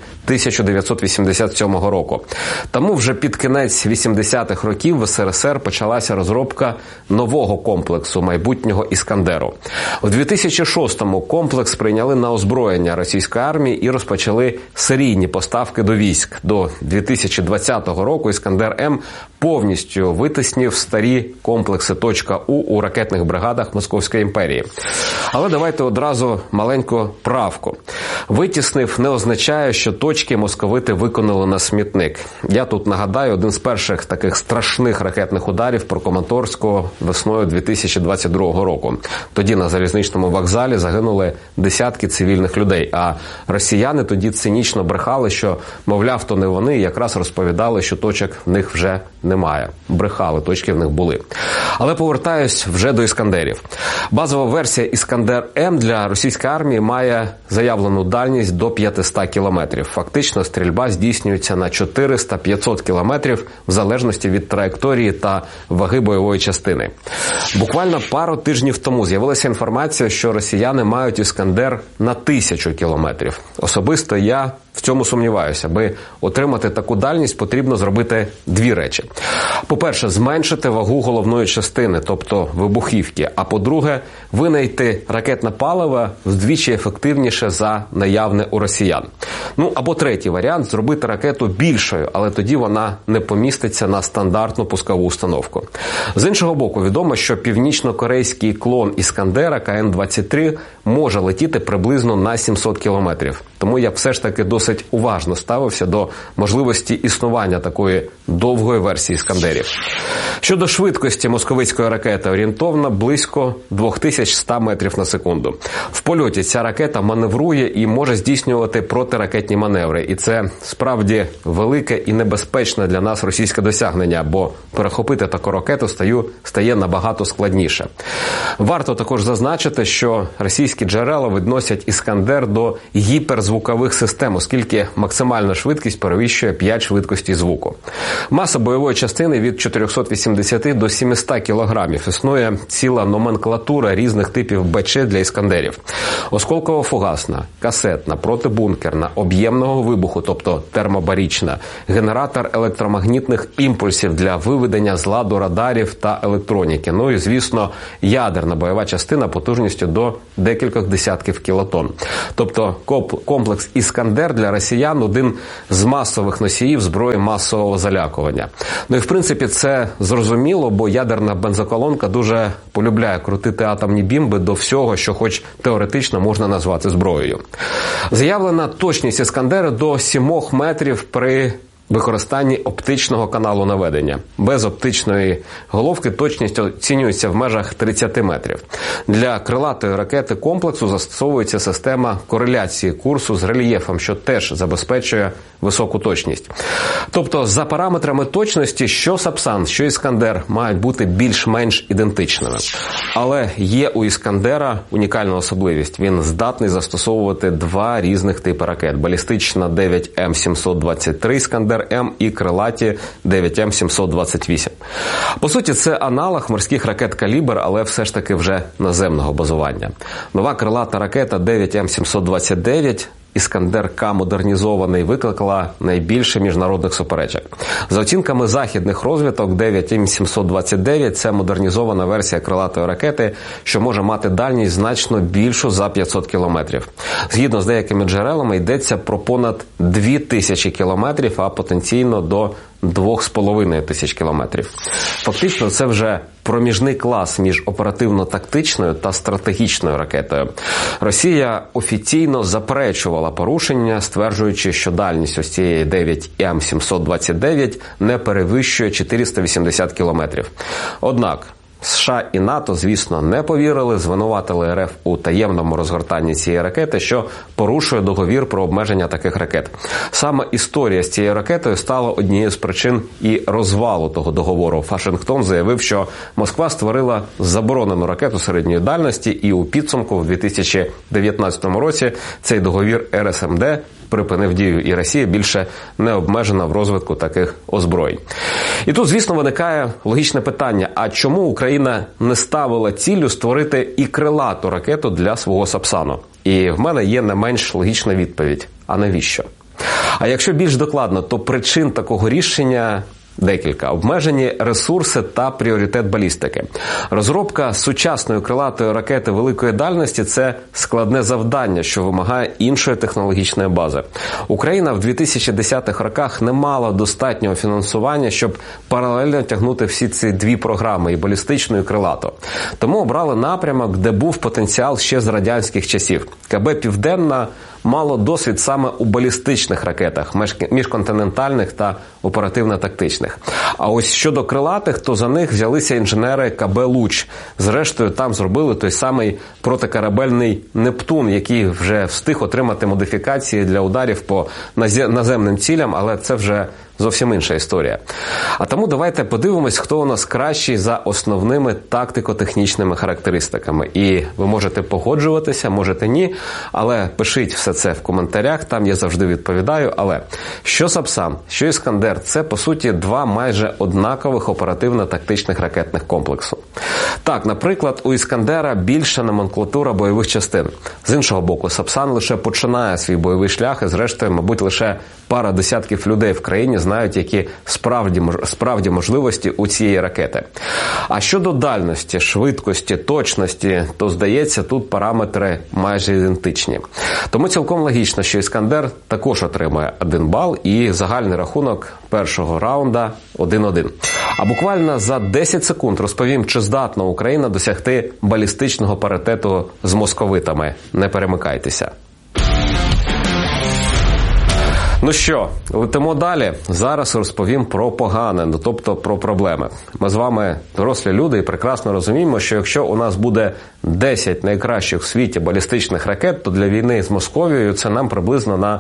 1987 року. Тому вже під кінець 80-х років в СРСР почалася розробка нового комплексу майбутнього «Іскандеру». У 2006-му комплекс прийняли на озброєння російської армії і розпочали серійні поставки до військ. До 2020 року «Іскандер-М» повністю витіснив старі комплекси «У» у ракетних бригадах Московської імперії. Але давайте одразу маленьку правку. Витіснив не означає, що точки московити виконали на смітник. Я тут нагадаю один з перших таких страшних ракетних ударів про Краматорську весною 2022 року. Тоді на залізничному вокзалі загинули десятки цивільних людей, а росіяни тоді цинічно брехали, що, мовляв, то не вони, і якраз розповідали, що точок в них вже немає. Брехали, точки в них були. Але повертаюсь вже до «Іскандерів». Базова версія «Іскандер-М» для російської армії має заявлену дальність до 500 кілометрів. Фактично, стрільба здійснюється на 400-500 кілометрів в залежності від траєкторії та ваги бойової частини. Буквально пару тижнів тому з'явилася інформація, що росіяни мають «Іскандер» на 1000 кілометрів. Особисто я в цьому сумніваюся. Аби отримати таку дальність, потрібно зробити дві речі. По-перше, зменшити вагу головної частини, тобто вибухівки. А по-друге, винайти ракетне паливо вдвічі ефективніше за наявне у росіян. Або третій варіант – зробити ракету більшою, але тоді вона не поміститься на стандартну пускову установку. З іншого боку, відомо, що північно-корейський клон «Іскандера» КН-23 може летіти приблизно на 700 кілометрів. Тому я все ж таки до досить уважно ставився до можливості існування такої довгої версії «Іскандерів». Щодо швидкості московицької ракети, орієнтовно близько 2100 метрів на секунду. В польоті ця ракета маневрує і може здійснювати протиракетні маневри. І це справді велике і небезпечне для нас російське досягнення, бо перехопити таку ракету стає набагато складніше. Варто також зазначити, що російські джерела відносять «Іскандер» до гіперзвукових систем, оскільки максимальна швидкість перевищує 5 швидкостей звуку. Маса бойової частини від 480 до 700 кілограмів. Існує ціла номенклатура різних типів БЧ для «Іскандерів». Осколково-фугасна, касетна, протибункерна, об'ємного вибуху, тобто термобарічна, генератор електромагнітних імпульсів для виведення з ладу радарів та електроніки. Ну і, звісно, ядерна бойова частина потужністю до декількох десятків кілотон. Тобто комплекс «Іскандер» для росіян – один з масових носіїв зброї масового залякування. Ну і, в принципі, це зрозуміло, бо ядерна бензоколонка дуже полюбляє крутити атомні бімби до всього, що хоч теоретично можна назвати зброєю. Заявлена точність «Іскандера» до 7 метрів при використанні оптичного каналу наведення. Без оптичної головки точність оцінюється в межах 30 метрів. Для крилатої ракети комплексу застосовується система кореляції курсу з рельєфом, що теж забезпечує високу точність. Тобто, за параметрами точності, що «Сапсан», що «Іскандер» мають бути більш-менш ідентичними. Але є у «Іскандера» унікальна особливість. Він здатний застосовувати 2 різних типи ракет. Балістична 9М723 «Іскандер-М» і крилаті 9М728. По суті, це аналог морських ракет «Калібр», але все ж таки вже наземного базування. Нова крилата ракета 9М729 «Іскандер-К» модернізований викликала найбільше міжнародних суперечок. За оцінками західних розвідок, 9М729 – це модернізована версія крилатої ракети, що може мати дальність значно більшу за 500 кілометрів. Згідно з деякими джерелами, йдеться про понад 2000 кілометрів, а потенційно до 2500 кілометрів. Фактично, це вже проміжний клас між оперативно-тактичною та стратегічною ракетою. Росія офіційно заперечувала порушення, стверджуючи, що дальність ось цієї 9М729 не перевищує 480 кілометрів. Однак США і НАТО, звісно, не повірили, звинуватили РФ у таємному розгортанні цієї ракети, що порушує договір про обмеження таких ракет. Саме історія з цією ракетою стала однією з причин і розвалу того договору. Вашингтон заявив, що Москва створила заборонену ракету середньої дальності, і у підсумку в 2019 році цей договір РСМД припинив дію, і Росія більше не обмежена в розвитку таких озброєнь. І тут, звісно, виникає логічне питання, а чому Україна не ставила ціллю створити і крилату ракету для свого «Сапсану»? І в мене є не менш логічна відповідь. А навіщо? А якщо більш докладно, то причин такого рішення декілька. Обмежені ресурси та пріоритет балістики. Розробка сучасної крилатої ракети великої дальності – це складне завдання, що вимагає іншої технологічної бази. Україна в 2010-х роках не мала достатнього фінансування, щоб паралельно тягнути всі ці 2 програми – і балістичну, і крилату. Тому обрали напрямок, де був потенціал ще з радянських часів. КБ «Південна» мало досвід саме у балістичних ракетах, міжконтинентальних та оперативно-тактичних. А ось щодо крилатих, то за них взялися інженери КБ «Луч». Зрештою, там зробили той самий протикорабельний «Нептун», який вже встиг отримати модифікації для ударів по наземним цілям, але це вже зовсім інша історія. А тому давайте подивимось, хто у нас кращий за основними тактико-технічними характеристиками. І ви можете погоджуватися, можете ні, але пишіть все це в коментарях, там я завжди відповідаю. Але що «Сапсан», що «Іскандер» – це, по суті, 2 майже однакових оперативно-тактичних ракетних комплексу. Так, наприклад, у «Іскандера» більша номенклатура бойових частин. З іншого боку, «Сапсан» лише починає свій бойовий шлях, і зрештою, мабуть, лише пара десятків людей в країні знають, які справді можливості у цієї ракети. А щодо дальності, швидкості, точності, то, здається, тут параметри майже ідентичні. Тому цілком логічно, що «Іскандер» також отримує 1 бал і загальний рахунок першого раунда 1-1. А буквально за 10 секунд розповім, чи здатна Україна досягти балістичного паритету з московитами. Не перемикайтеся. Ну що, летимо далі. Зараз розповім про погане, ну тобто про проблеми. Ми з вами дорослі люди і прекрасно розуміємо, що якщо у нас буде 10 найкращих в світі балістичних ракет, то для війни з Московією це нам приблизно на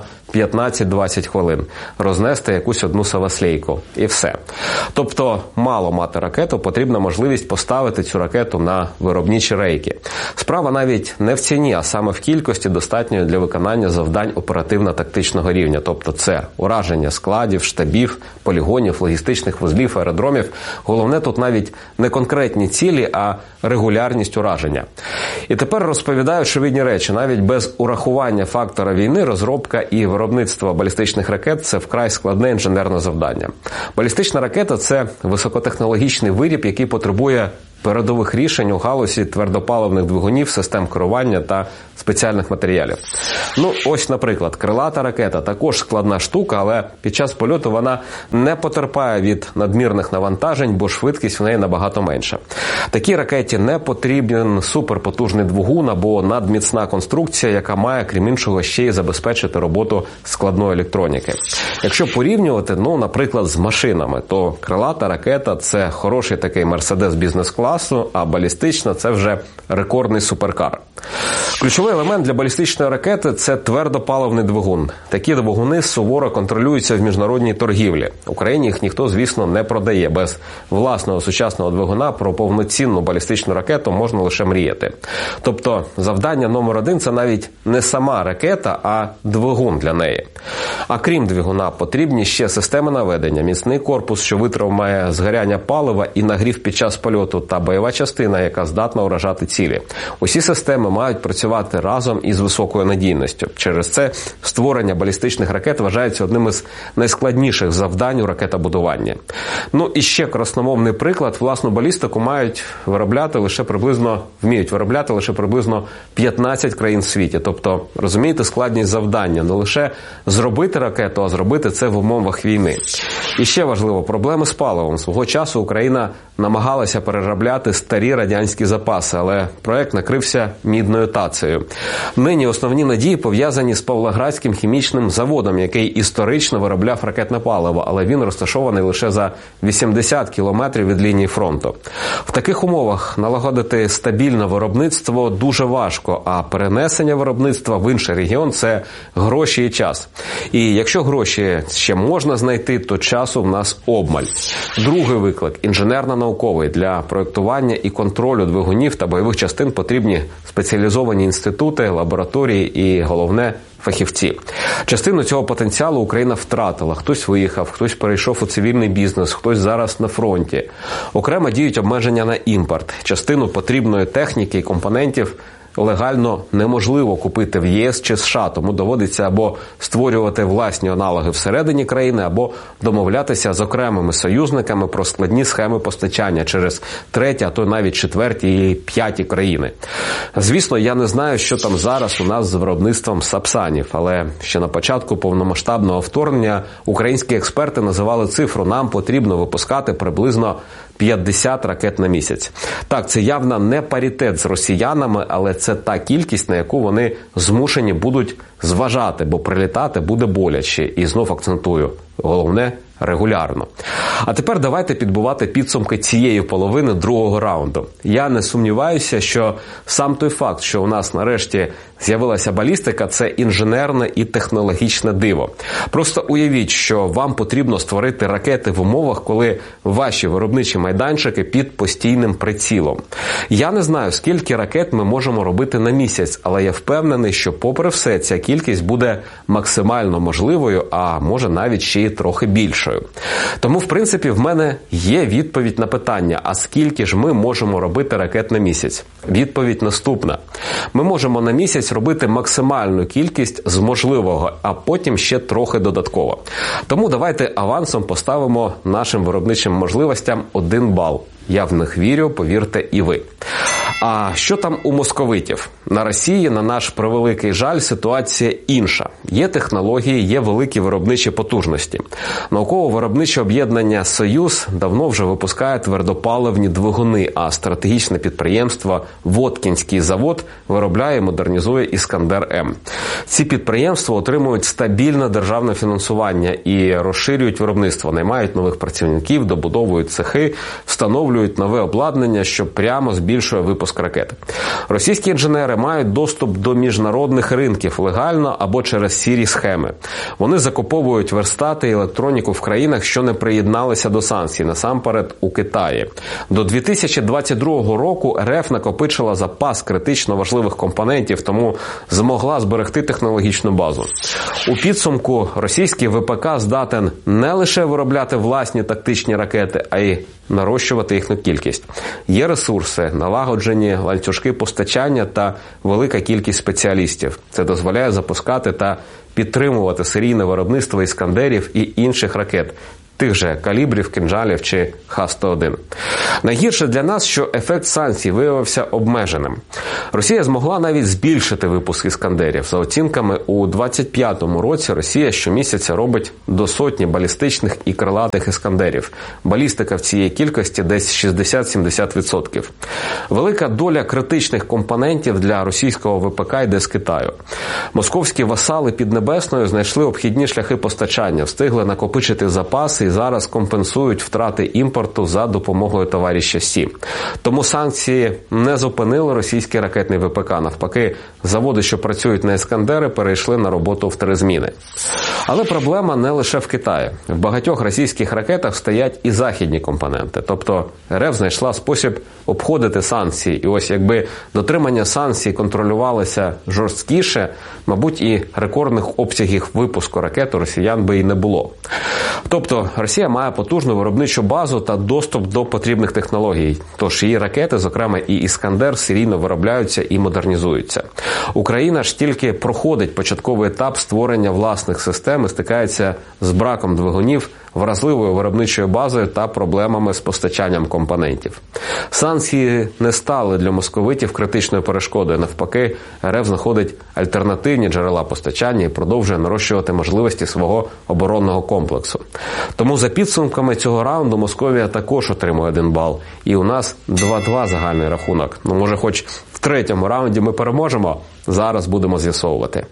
15-20 хвилин рознести якусь одну Саваслейку. І все. Тобто мало мати ракету, потрібна можливість поставити цю ракету на виробничі рейки. Справа навіть не в ціні, а саме в кількості достатньої для виконання завдань оперативно-тактичного рівня. Тобто це ураження складів, штабів, полігонів, логістичних вузлів, аеродромів. Головне тут навіть не конкретні цілі, а регулярність ураження. І тепер розповідаю очевидні речі. Навіть без урахування фактора війни розробка і виробництво балістичних ракет – це вкрай складне інженерне завдання. Балістична ракета – це високотехнологічний виріб, який потребує передових рішень у галузі твердопаливних двигунів, систем керування та спеціальних матеріалів. Ну, ось, наприклад, крилата ракета також складна штука, але під час польоту вона не потерпає від надмірних навантажень, бо швидкість в неї набагато менша. Такій ракеті не потрібен суперпотужний двигун або надміцна конструкція, яка має, крім іншого, ще й забезпечити роботу складної електроніки. Якщо порівнювати, ну, наприклад, з машинами, то крилата ракета – це хороший такий Мерседес бізнес-класу, а балістична – це вже рекордний суперкар. Ключовий елемент для балістичної ракети – це твердопаливний двигун. Такі двигуни суворо контролюються в міжнародній торгівлі. В Україні їх ніхто, звісно, не продає. Без власного сучасного двигуна про повноцінну балістичну ракету можна лише мріяти. Тобто завдання номер один – це навіть не сама ракета, а двигун для неї. А крім двигуна, потрібні ще системи наведення, міцний корпус, що витримає згоряння палива і нагрів під час польоту, та бойова частина, яка здатна уражати цілі. Усі системи мають працювати разом із високою надійністю. Через це створення балістичних ракет вважається одним із найскладніших завдань у ракетобудуванні. Ну і ще красномовний приклад. Власну балістику вміють виробляти лише приблизно 15 країн в світі. Тобто, розумієте, складність завдання не лише зробити ракету, а зробити це в умовах війни. І ще важливо, проблеми з паливом. Свого часу Україна намагалася переробляти старі радянські запаси, але проект накрився мідною тацею. Нині основні надії пов'язані з Павлоградським хімічним заводом, який історично виробляв ракетне паливо, але він розташований лише за 80 кілометрів від лінії фронту. В таких умовах налагодити стабільне виробництво дуже важко, а перенесення виробництва в інший регіон – це гроші і час. І якщо гроші ще можна знайти, то часу в нас обмаль. Другий виклик – інженерно-науковий. Для проєктування і контролю двигунів та бойових частин потрібні спеціалізовані інститути, лабораторії і, головне, фахівці. Частину цього потенціалу Україна втратила. Хтось виїхав, хтось перейшов у цивільний бізнес, хтось зараз на фронті. Окремо діють обмеження на імпорт. Частину потрібної техніки і компонентів легально неможливо купити в ЄС чи США, тому доводиться або створювати власні аналоги всередині країни, або домовлятися з окремими союзниками про складні схеми постачання через треті, а то навіть четверті і п'яті країни. Звісно, я не знаю, що там зараз у нас з виробництвом сапсанів, але ще на початку повномасштабного вторгнення українські експерти називали цифру: нам потрібно випускати приблизно 50 ракет на місяць. Так, це явно не паритет з росіянами, але це та кількість, на яку вони змушені будуть зважати, бо прилітати буде боляче. І знов акцентую, головне – регулярно. А тепер давайте підбивати підсумки цієї половини другого раунду. Я не сумніваюся, що сам той факт, що у нас нарешті з'явилася балістика, це інженерне і технологічне диво. Просто уявіть, що вам потрібно створити ракети в умовах, коли ваші виробничі майданчики під постійним прицілом. Я не знаю, скільки ракет ми можемо робити на місяць, але я впевнений, що попри все ця кількість буде максимально можливою, а може навіть ще й трохи більшою. Тому, в принципі, в мене є відповідь на питання, а скільки ж ми можемо робити ракет на місяць? Відповідь наступна. Ми можемо на місяць робити максимальну кількість з можливого, а потім ще трохи додатково. Тому давайте авансом поставимо нашим виробничим можливостям 1 бал. Я в них вірю, повірте і ви. А що там у московитів? На Росії, на наш превеликий жаль, ситуація інша. Є технології, є великі виробничі потужності. Науково-виробниче об'єднання «Союз» давно вже випускає твердопаливні двигуни, а стратегічне підприємство «Воткінський завод» виробляє і модернізує «Іскандер-М». Ці підприємства отримують стабільне державне фінансування і розширюють виробництво, наймають нових працівників, добудовують цехи, встановлюють нове обладнання, що прямо збільшує випуск ракет. Російські інженери мають доступ до міжнародних ринків легально або через сірі схеми. Вони закуповують верстати і електроніку в країнах, що не приєдналися до санкцій, насамперед у Китаї. До 2022 року РФ накопичила запас критично важливих компонентів, тому змогла зберегти технологічну базу. У підсумку російський ВПК здатен не лише виробляти власні тактичні ракети, а й нарощувати їхню кількість. Є ресурси, налагоджені ланцюжки постачання та велика кількість спеціалістів. Це дозволяє запускати та підтримувати серійне виробництво «Іскандерів» і інших ракет, тих же «Калібрів», «Кинджалів» чи Х-101. Найгірше для нас, що ефект санкцій виявився обмеженим. Росія змогла навіть збільшити випуск «Іскандерів». За оцінками, у 2025 році Росія щомісяця робить до сотні балістичних і крилатих «Іскандерів». Балістика в цієї кількості десь 60-70%. Велика доля критичних компонентів для російського ВПК йде з Китаю. Московські васали Піднебесної знайшли обхідні шляхи постачання, встигли накопичити запаси і зараз компенсують втрати імпорту за допомогою товариша Сі. Тому санкції не зупинили російський ракетний ВПК. Навпаки, заводи, що працюють на «Іскандери», перейшли на роботу в 3 зміни. Але проблема не лише в Китаї. В багатьох російських ракетах стоять і західні компоненти. Тобто РФ знайшла спосіб обходити санкції. І ось якби дотримання санкцій контролювалося жорсткіше, мабуть, і рекордних обсягів випуску ракет у росіян би і не було. Тобто Росія має потужну виробничу базу та доступ до потрібних технологій. Тож її ракети, зокрема і «Іскандер», серійно виробляються і модернізуються. Україна ж тільки проходить початковий етап створення власних систем і стикається з браком двигунів, вразливою виробничою базою та проблемами з постачанням компонентів. Санкції не стали для московитів критичною перешкодою. Навпаки, РФ знаходить альтернативні джерела постачання і продовжує нарощувати можливості свого оборонного комплексу. Тому за підсумками цього раунду Московія також отримує 1 бал. І у нас 2-2 загальний рахунок. Може, хоч в 3-му раунді ми переможемо? Зараз будемо з'ясовувати.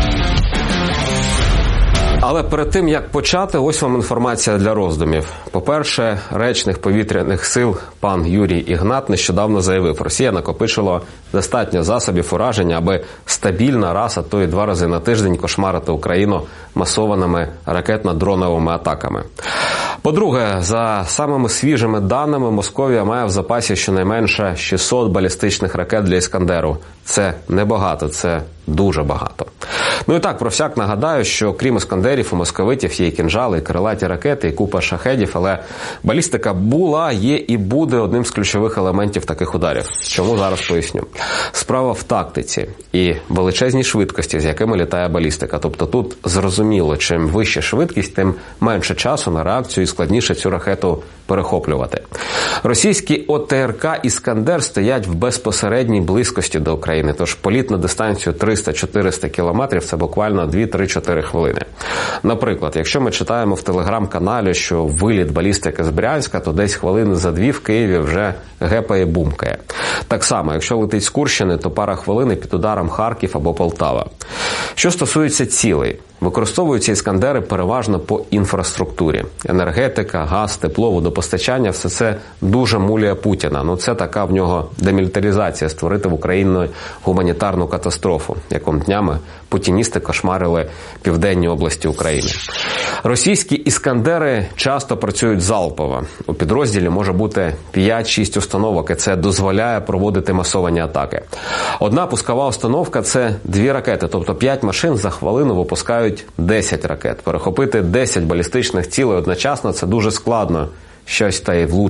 Але перед тим, як почати, ось вам інформація для роздумів. По-перше, речник повітряних сил пан Юрій Ігнат нещодавно заявив, Росія накопичила достатньо засобів ураження, аби стабільно раз, а то й 2 рази на тиждень кошмарити Україну масованими ракетно-дроновими атаками. По-друге, за самими свіжими даними, Московія має в запасі щонайменше 600 балістичних ракет для «Іскандеру». Це небагато, це дуже багато. Ну і так, про всяк нагадаю, що крім «Іскандерів» у московитів є і «Кинджали», і крилаті ракети, і купа шахедів, але балістика була, є і буде одним з ключових елементів таких ударів. Чому зараз поясню. Справа в тактиці і величезній швидкості, з якими літає балістика. Тобто тут зрозуміло, чим вища швидкість, тим менше часу на реакцію і складніше цю ракету перехоплювати. Російські ОТРК «Іскандер» стоять в безпосередній близькості до України, тож політ на дистанцію 300-400 кілометрів – це буквально 2-3-4 хвилини. Наприклад, якщо ми читаємо в телеграм-каналі, що виліт балістики з Брянська, то десь хвилини за 2 в Києві вже гепає, бумкає. Так само, якщо летить з Курщини, то пара хвилин під ударом Харків або Полтава. Що стосується цілей, використовуються «Іскандери» переважно по інфраструктурі. Енергетика, газ, тепло, водопостачання – все це дуже муляє Путіна. Це така в нього демілітаризація – створити в Україні гуманітарну катастрофу, яким днями путіністи кошмарили південні області України. Російські «Іскандери» часто працюють залпово. У підрозділі може бути 5-6 установок, і це дозволяє проводити масовані атаки. Одна пускова установка – це 2 ракети, тобто 5 машин за хвилину випускають 10 ракет. Перехопити 10 балістичних цілей одночасно – це дуже складно. Щось та й влучить.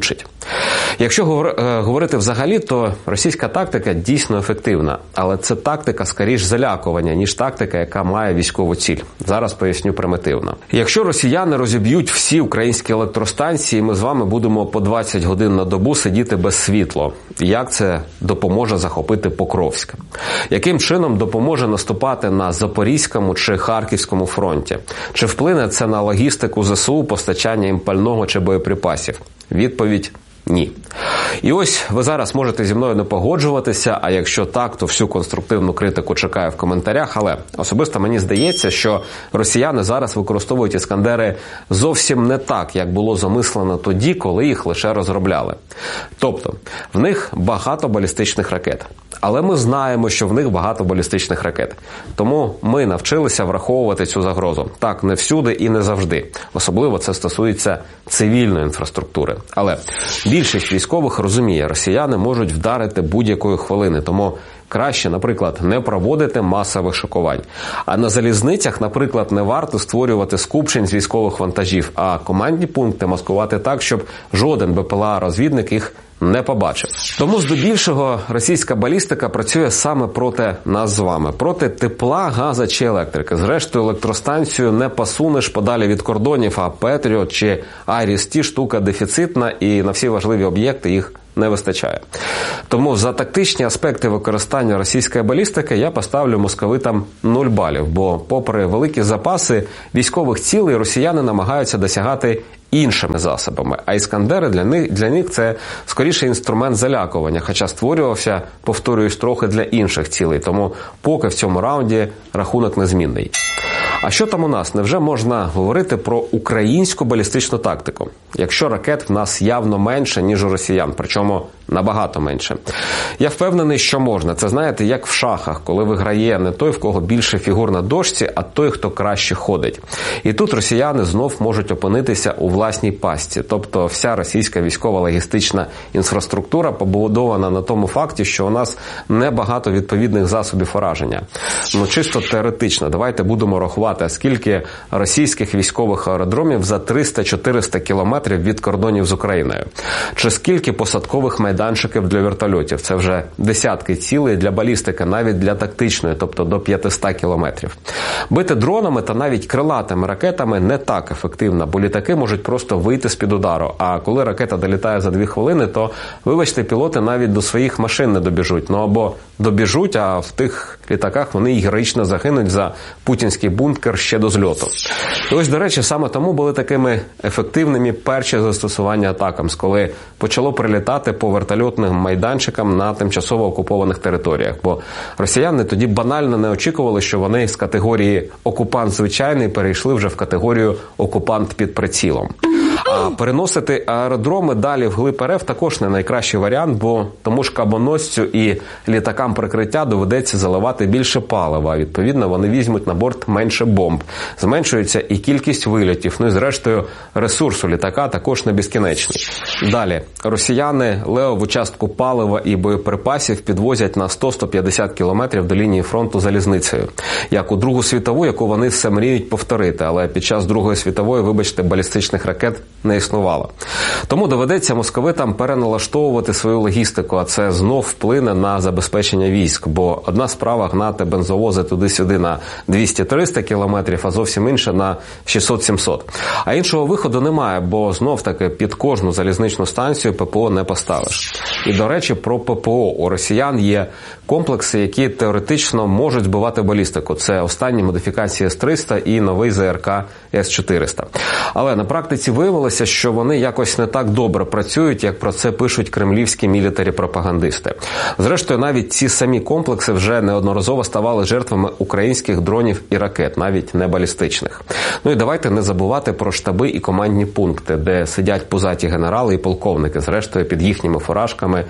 Якщо говорити взагалі, то російська тактика дійсно ефективна, але це тактика скоріш залякування, ніж тактика, яка має військову ціль. Зараз поясню примітивно. Якщо росіяни розіб'ють всі українські електростанції, ми з вами будемо по 20 годин на добу сидіти без світла. Як це допоможе захопити Покровськ? Яким чином допоможе наступати на Запорізькому чи Харківському фронті? Чи вплине це на логістику ЗСУ, постачання їм пального чи боєприпасів? Відповідь – ні. І ось ви зараз можете зі мною не погоджуватися, а якщо так, то всю конструктивну критику чекаю в коментарях, але особисто мені здається, що росіяни зараз використовують «Іскандери» зовсім не так, як було замислено тоді, коли їх лише розробляли. Тобто, в них багато балістичних ракет. Але ми знаємо, що в них багато балістичних ракет. Тому ми навчилися враховувати цю загрозу. Так, не всюди і не завжди. Особливо це стосується цивільної інфраструктури. Але більшість військових розуміє, росіяни можуть вдарити будь-якої хвилини. Тому краще, наприклад, не проводити масових шокувань. А на залізницях, наприклад, не варто створювати скупчень з військових вантажів, а командні пункти маскувати так, щоб жоден БПЛА-розвідник їх не побачив. Тому здебільшого російська балістика працює саме проти нас з вами. Проти тепла, газу чи електрики. Зрештою, електростанцію не посунеш подалі від кордонів, а Петріот чи Айріс-Ті штука дефіцитна і на всі важливі об'єкти їх не вистачає. Тому за тактичні аспекти використання російської балістики я поставлю московитам 0 балів, бо попри великі запаси військових цілей росіяни намагаються досягати іншими засобами, а «Іскандери» для них це скоріше інструмент залякування, хоча створювався, повторююсь, трохи для інших цілей, тому поки в цьому раунді рахунок незмінний. А що там у нас? Невже можна говорити про українську балістичну тактику? Якщо ракет в нас явно менше, ніж у росіян, причому набагато менше. Я впевнений, що можна. Це, знаєте, як в шахах, коли виграє не той, в кого більше фігур на дошці, а той, хто краще ходить. І тут росіяни знов можуть опинитися у власній пастці. Тобто вся російська військова логістична інфраструктура побудована на тому факті, що у нас небагато відповідних засобів ураження. Ну, чисто теоретично. Давайте будемо рахувати, скільки російських військових аеродромів за 300-400 кілометрів від кордонів з Україною. Чи скільки посадкових майданчиків для вертольотів. Це вже десятки цілей для балістики, навіть для тактичної, тобто до 500 кілометрів. Бити дронами та навіть крилатими ракетами не так ефективно, бо літаки можуть просто вийти з-під удару. А коли ракета долітає за 2 хвилини, то, вибачте, пілоти навіть до своїх машин не добіжуть. Ну або добіжуть, а в тих літаках вони героїчно загинуть за путінський бункер ще до зльоту. І ось, до речі, саме тому були такими ефективними перші застосування атакамс, коли почало прилітати по вертольотним майданчикам на тимчасово окупованих територіях. Бо росіяни тоді банально не очікували, що вони з категорії «окупант звичайний» перейшли вже в категорію «окупант під прицілом». А переносити аеродроми далі вглиб РФ також не найкращий варіант, бо тому ж кабоносцю і літакам прикриття доведеться заливати більше палива, а відповідно вони візьмуть на борт менше бомб. Зменшується і кількість вильотів, ну і зрештою ресурс у літака також не безкінечний. Далі. Росіяни левову частку палива і боєприпасів підвозять на 100-150 кілометрів до лінії фронту залізницею. Як у Другу світову, яку вони все мріють повторити, але під час Другої світової, вибачте, балістичних ракет не існувало. Тому доведеться московитам переналаштовувати свою логістику, а це знов вплине на забезпечення військ, бо одна справа гнати бензовози туди-сюди на 200-300 кілометрів, а зовсім інша на 600-700. А іншого виходу немає, бо знов-таки під кожну залізничну станцію ППО не поставиш. І, до речі, про ППО. У росіян є комплекси, які теоретично можуть збивати балістику. Це останні модифікації С-300 і новий ЗРК С-400. Але на практиці виявилося, що вони якось не так добре працюють, як про це пишуть кремлівські мілітарі-пропагандисти. Зрештою, навіть ці самі комплекси вже неодноразово ставали жертвами українських дронів і ракет, навіть не балістичних. Ну і давайте не забувати про штаби і командні пункти, де сидять пузаті генерали і полковники, зрештою під їхніми фуражками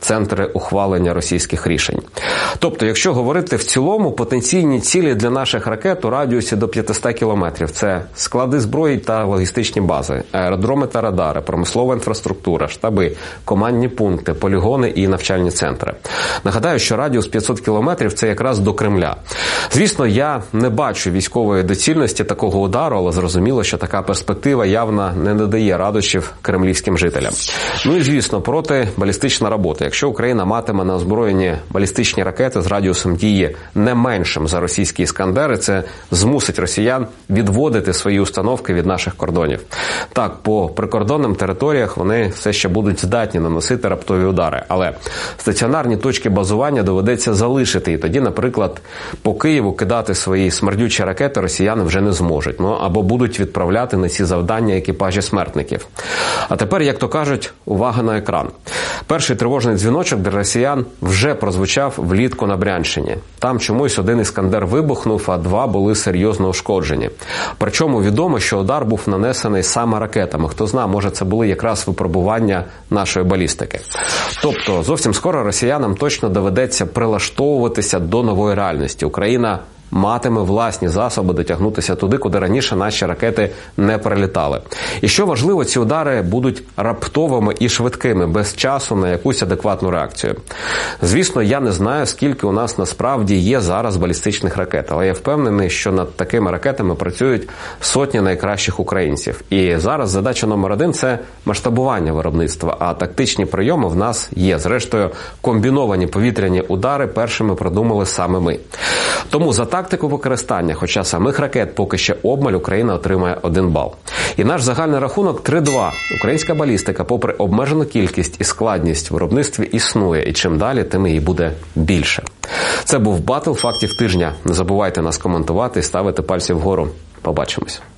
центри ухвалення російських рішень. Тобто, якщо говорити в цілому, потенційні цілі для наших ракет у радіусі до 500 кілометрів – це склади зброї та логістичні бази, аеродроми та радари, промислова інфраструктура, штаби, командні пункти, полігони і навчальні центри. Нагадаю, що радіус 500 кілометрів – це якраз до Кремля. Звісно, я не бачу військової доцільності такого удару, але зрозуміло, що така перспектива явно не надає радощів кремлівським жителям. Ну і, звісно, протибалістична робота. Якщо Україна матиме на озброєнні балістичні ракети з радіусом дії не меншим за російські «Іскандери», це змусить росіян відводити свої установки від наших кордонів. Так, по прикордонним територіях вони все ще будуть здатні наносити раптові удари, але стаціонарні точки базування доведеться залишити, і тоді, наприклад, по Києву кидати свої смердючі ракети росіяни вже не зможуть, або будуть відправляти на ці завдання екіпажі смертників. А тепер, як то кажуть, увага на екран. Перший тривожний дзвіночок для росіян вже прозвучав влітку на Брянщині. Там чомусь один «Іскандер» вибухнув, а два були серйозно ушкоджені. Причому відомо, що удар був нанесений саме ракетами. Хто знає, може це були якраз випробування нашої балістики. Тобто, зовсім скоро росіянам точно доведеться прилаштовуватися до нової реальності. Україна матиме власні засоби дотягнутися туди, куди раніше наші ракети не прилітали. І що важливо, ці удари будуть раптовими і швидкими, без часу на якусь адекватну реакцію. Звісно, я не знаю, скільки у нас насправді є зараз балістичних ракет, але я впевнений, що над такими ракетами працюють сотні найкращих українців. І зараз задача номер один – це масштабування виробництва, а тактичні прийоми в нас є. Зрештою, комбіновані повітряні удари першими придумали саме ми. Тому за тактику використання, хоча самих ракет поки ще обмаль, Україна отримає 1 бал. І наш загальний рахунок 3-2. Українська балістика, попри обмежену кількість і складність в виробництві, існує. І чим далі, тим її буде більше. Це був Батл фактів тижня. Не забувайте нас коментувати і ставити пальці вгору. Побачимось.